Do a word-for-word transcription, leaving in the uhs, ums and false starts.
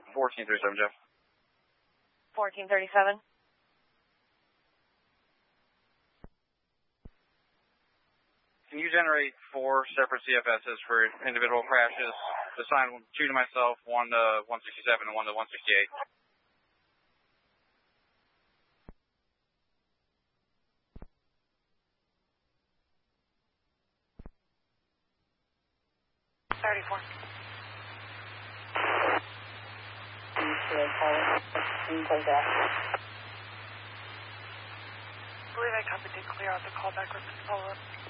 fourteen thirty-seven, Jeff. fourteen thirty-seven. Can you generate four separate C F Ss for individual crashes? Assign two to myself, one to one sixty-seven, and one to one sixty-eight. thirty-four. I believe I copied to clear out the callback with follow-up.